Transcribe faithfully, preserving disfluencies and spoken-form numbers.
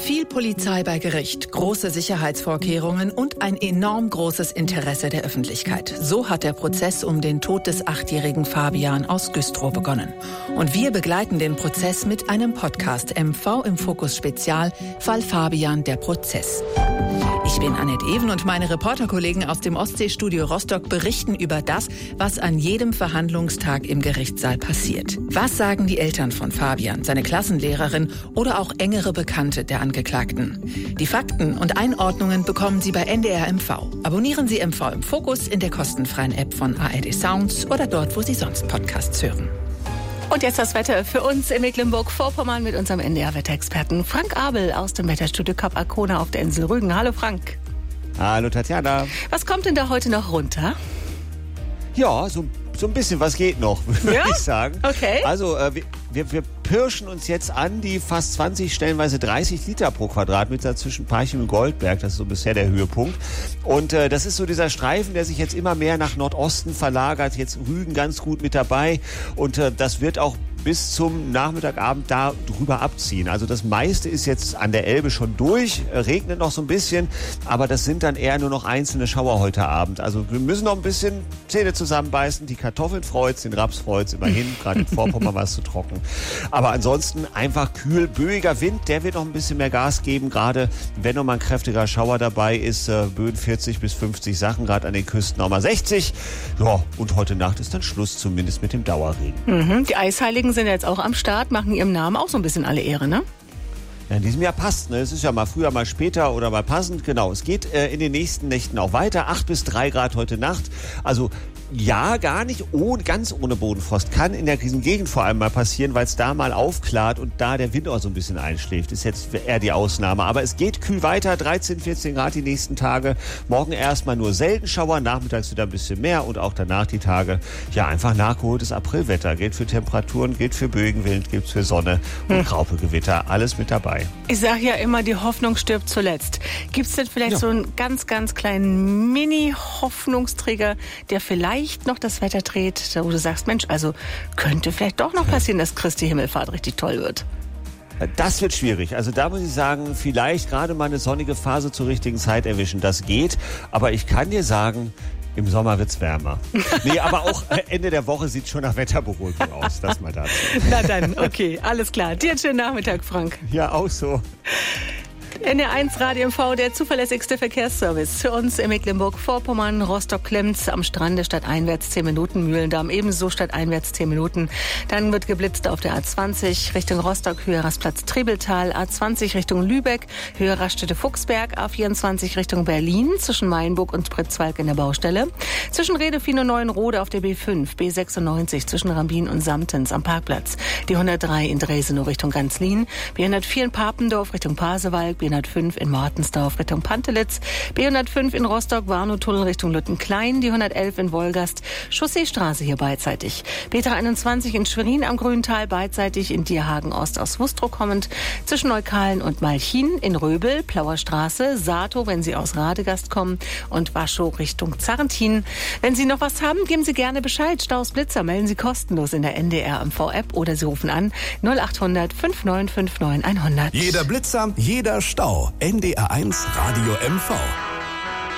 Viel Polizei bei Gericht, große Sicherheitsvorkehrungen und ein enorm großes Interesse der Öffentlichkeit. So hat der Prozess um den Tod des achtjährigen Fabian aus Güstrow begonnen. Und wir begleiten den Prozess mit einem Podcast M V im Fokus Spezial, Fall Fabian, der Prozess. Ich bin Annette Even und meine Reporterkollegen aus dem Ostseestudio Rostock berichten über das, was an jedem Verhandlungstag im Gerichtssaal passiert. Was sagen die Eltern von Fabian, seine Klassenlehrerin oder auch engere Bekannte der Angeklagten? Die Fakten und Einordnungen bekommen Sie bei N D R M V. Abonnieren Sie M V im Fokus in der kostenfreien App von A R D Sounds oder dort, wo Sie sonst Podcasts hören. Und jetzt das Wetter für uns in Mecklenburg-Vorpommern mit unserem N D R-Wetterexperten Frank Abel aus dem Wetterstudio Kap Arkona auf der Insel Rügen. Hallo Frank. Hallo Tatjana. Was kommt denn da heute noch runter? Ja, so, so ein bisschen was geht noch, würde ja? ich sagen. Okay. Also äh, wir, wir, wir pirschen uns jetzt an die fast zwanzig, stellenweise dreißig Liter pro Quadratmeter zwischen Parchim und Goldberg. Das ist so bisher der Höhepunkt. Und äh, das ist so dieser Streifen, der sich jetzt immer mehr nach Nordosten verlagert. Jetzt Rügen ganz gut mit dabei. Und äh, das wird auch bis zum Nachmittagabend da drüber abziehen. Also das meiste ist jetzt an der Elbe schon durch, regnet noch so ein bisschen, aber das sind dann eher nur noch einzelne Schauer heute Abend. Also wir müssen noch ein bisschen Zähne zusammenbeißen. Die Kartoffeln freut's, den Raps freut's immerhin, gerade in Vorpommern war es zu trocken. Aber ansonsten einfach kühl, böiger Wind, der wird noch ein bisschen mehr Gas geben, gerade wenn noch mal ein kräftiger Schauer dabei ist, äh, Böen vierzig bis fünfzig Sachen, gerade an den Küsten auch mal sechzig. Ja, und heute Nacht ist dann Schluss zumindest mit dem Dauerregen. Mhm, die Eisheiligen sind jetzt auch am Start, machen ihrem Namen auch so ein bisschen alle Ehre, ne? Ja, in diesem Jahr passt, ne? Es ist ja mal früher, mal später oder mal passend. Genau, es geht äh, in den nächsten Nächten auch weiter. acht bis drei Grad heute Nacht. Also ja, gar nicht ohne, ganz ohne Bodenfrost. Kann in der Gegend vor allem mal passieren, weil es da mal aufklart und da der Wind auch so ein bisschen einschläft. Ist jetzt eher die Ausnahme. Aber es geht kühl weiter. dreizehn, vierzehn Grad die nächsten Tage. Morgen erstmal nur selten Schauer, nachmittags wieder ein bisschen mehr und auch danach die Tage. Ja, einfach nachgeholtes Aprilwetter. Gilt für Temperaturen, gilt für Böenwind, gilt für Sonne und hm. Graupelgewitter. Alles mit dabei. Ich sage ja immer, die Hoffnung stirbt zuletzt. Gibt es denn vielleicht ja. so einen ganz, ganz kleinen Mini-Hoffnungsträger, der vielleicht noch das Wetter dreht, wo du sagst, Mensch, also könnte vielleicht doch noch passieren, dass Christi Himmelfahrt richtig toll wird? Das wird schwierig. Also da muss ich sagen, vielleicht gerade mal eine sonnige Phase zur richtigen Zeit erwischen. Das geht. Aber ich kann dir sagen, im Sommer wird's wärmer. Nee, aber auch Ende der Woche sieht schon nach Wetterberuhigung aus. Das mal dazu. Na dann, okay, alles klar. Dir einen schönen Nachmittag, Frank. Ja, auch so. N D R eins Radio M V, der zuverlässigste Verkehrsservice. Für uns in Mecklenburg-Vorpommern, Rostock-Klemms am Strande stadteinwärts zehn Minuten, Mühlendamm ebenso stadteinwärts zehn Minuten. Dann wird geblitzt auf der A zwanzig Richtung Rostock, Höhe Rastplatz Trebeltal, A zwanzig Richtung Lübeck, Höhe Raststätte Fuchsberg, A vierundzwanzig Richtung Berlin, zwischen Mayenburg und Pritzwalk in der Baustelle. Zwischen Redefin und Neuenrode auf der B fünf, B sechsundneunzig zwischen Rambin und Samtens am Parkplatz. Die hundertdrei in Dresenow Richtung Ganzlin, B hundertvier in Papendorf Richtung Pasewalk, B hundertfünf in Mortensdorf Richtung Pantelitz, B hundertfünf in Rostock-Warnow-Tunnel Richtung Lüttenklein, die hundertelf in Wolgast, Chausseestraße hier beidseitig, B dreiundeinundzwanzig in Schwerin am Grüntal beidseitig in Dierhagen-Ost aus Wustrow kommend, zwischen Neukalen und Malchin in Röbel, Plauer Straße, Sato, wenn Sie aus Radegast kommen und Waschow Richtung Zarrentin. Wenn Sie noch was haben, geben Sie gerne Bescheid. Staus Blitzer melden Sie kostenlos in der N D R M V-App oder Sie rufen an null acht hundert fünf neun fünf neun hundert. Jeder Blitzer, jeder Stau. N D R eins Radio M V.